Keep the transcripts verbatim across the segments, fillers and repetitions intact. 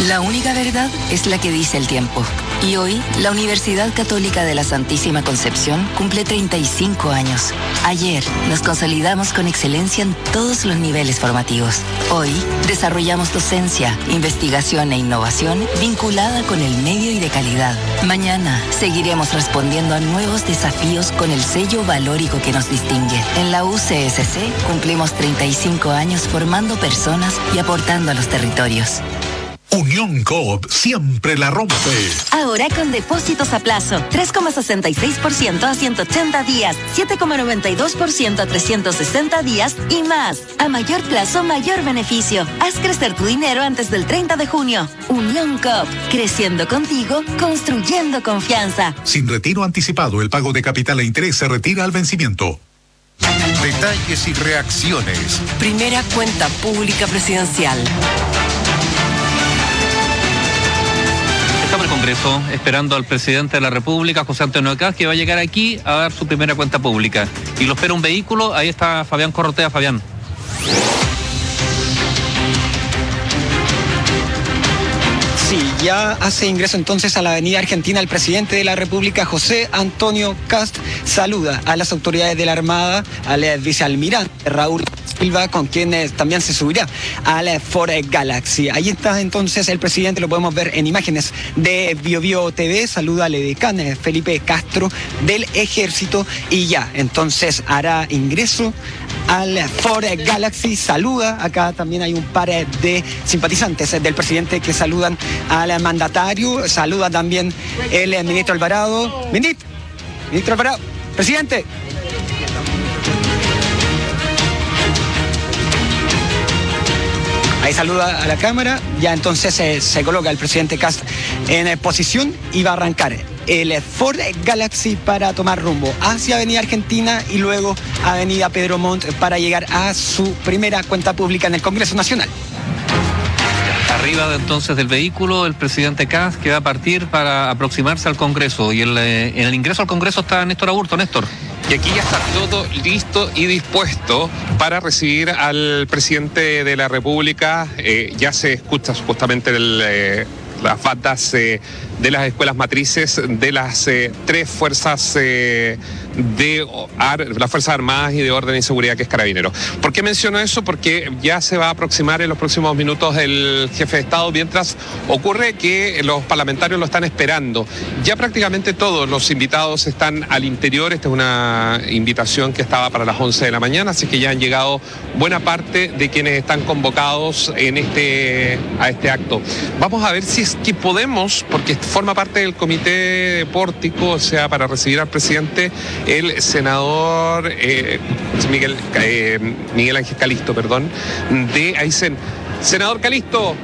La única verdad es la que dice el tiempo. Y hoy, la Universidad Católica de la Santísima Concepción cumple treinta y cinco años. Ayer, nos consolidamos con excelencia en todos los niveles formativos. Hoy, desarrollamos docencia, investigación e innovación vinculada con el medio y de calidad. Mañana, seguiremos respondiendo a nuevos desafíos con el sello valórico que nos distingue. En la U C S C, cumplimos treinta y cinco años formando personas y aportando a los territorios. Unión Coop siempre la rompe. Ahora con depósitos a plazo, tres coma sesenta y seis por ciento a ciento ochenta días, siete coma noventa y dos por ciento a trescientos sesenta días y más. A mayor plazo, mayor beneficio. Haz crecer tu dinero antes del treinta de junio. Unión Coop, creciendo contigo, construyendo confianza. Sin retiro anticipado, el pago de capital e interés se retira al vencimiento. Detalles y reacciones. Primera cuenta pública presidencial. Estamos en el Congreso esperando al presidente de la República, José Antonio Kast, que va a llegar aquí a dar su primera cuenta pública. Y lo espera un vehículo, ahí está Fabián Corrotea. Fabián. Sí, ya hace ingreso entonces a la Avenida Argentina el presidente de la República, José Antonio Kast. Saluda a las autoridades de la Armada, al vicealmirante Raúl Silva, con quien también se subirá al Ford Galaxy. Ahí está entonces el presidente, lo podemos ver en imágenes de BioBio T V. Saluda al edecán Felipe Castro del Ejército y ya entonces hará ingreso al Ford Galaxy. Saluda, acá también hay un par de simpatizantes del presidente que saludan al mandatario. Saluda también el ministro Alvarado. Ministro, ministro Alvarado, presidente. Ahí saluda a la cámara, ya entonces se, se coloca el presidente Kast en posición y va a arrancar el Ford Galaxy para tomar rumbo hacia Avenida Argentina y luego Avenida Pedro Montt para llegar a su primera cuenta pública en el Congreso Nacional. Arriba de, entonces del vehículo el presidente Kast, que va a partir para aproximarse al Congreso. Y el, eh, en el ingreso al Congreso está Néstor Aburto. Néstor. Y aquí ya está todo listo y dispuesto para recibir al presidente de la República. Eh, ya se escucha supuestamente el, eh, las bandas eh, de las escuelas matrices de las eh, tres fuerzas eh, de ar, las Fuerzas Armadas y de Orden y Seguridad, que es Carabineros. ¿Por qué menciono eso? Porque ya se va a aproximar en los próximos minutos el jefe de Estado, mientras ocurre que los parlamentarios lo están esperando. Ya prácticamente todos los invitados están al interior. Esta es una invitación que estaba para las once de la mañana, así que ya han llegado buena parte de quienes están convocados en este, a este acto. Vamos a ver si es que podemos, porque forma parte del comité pórtico, o sea, para recibir al presidente, el senador eh, Miguel, eh, Miguel Ángel Calisto, perdón, de Aysén. Senador Calisto,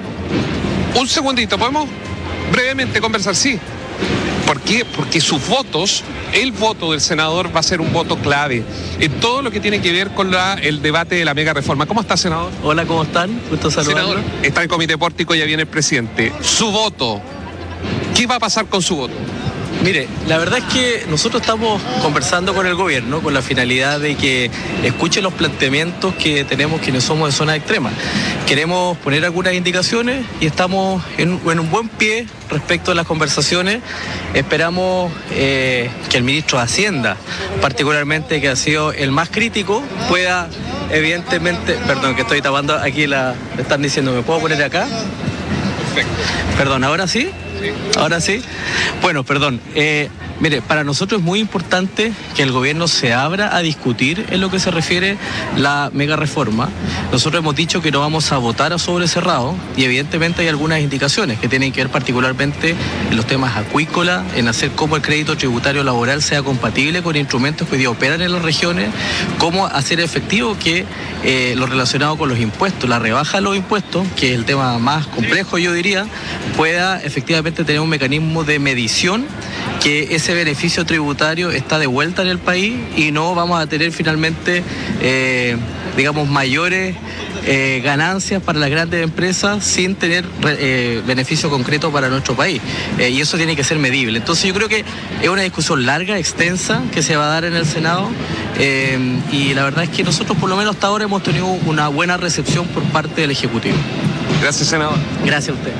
un segundito, ¿podemos brevemente conversar? Sí. ¿Por qué? Porque sus votos, el voto del senador va a ser un voto clave en todo lo que tiene que ver con la, el debate de la mega reforma. ¿Cómo está, senador? Hola, ¿cómo están? Gusto saludarlo. Senador, está en el comité pórtico, ya viene el presidente. Su voto, ¿qué va a pasar con su voto? Mire, la verdad es que nosotros estamos conversando con el gobierno con la finalidad de que escuche los planteamientos que tenemos quienes somos de zona extrema. Queremos poner algunas indicaciones y estamos en, en un buen pie respecto a las conversaciones. Esperamos eh, que el ministro de Hacienda, particularmente, que ha sido el más crítico, pueda evidentemente... Perdón, que estoy tapando aquí la... Me están diciendo, ¿me puedo poner acá? Perfecto. Perdón, ¿ahora sí? Ahora sí. Bueno, perdón. Eh, mire, para nosotros es muy importante que el gobierno se abra a discutir en lo que se refiere la mega reforma. Nosotros hemos dicho que no vamos a votar a sobre cerrado y evidentemente hay algunas indicaciones que tienen que ver particularmente en los temas acuícolas, en hacer cómo el crédito tributario laboral sea compatible con instrumentos que hoy día operan en las regiones, cómo hacer efectivo que eh, lo relacionado con los impuestos, la rebaja de los impuestos, que es el tema más complejo, yo diría, pueda efectivamente tener un mecanismo de medición, que ese beneficio tributario está de vuelta en el país y no vamos a tener finalmente, eh, digamos, mayores eh, ganancias para las grandes empresas sin tener eh, beneficio concreto para nuestro país. Eh, y eso tiene que ser medible. Entonces yo creo que es una discusión larga, extensa, que se va a dar en el Senado. Eh, y la verdad es que nosotros por lo menos hasta ahora hemos tenido una buena recepción por parte del Ejecutivo. Gracias, senador. Gracias a usted.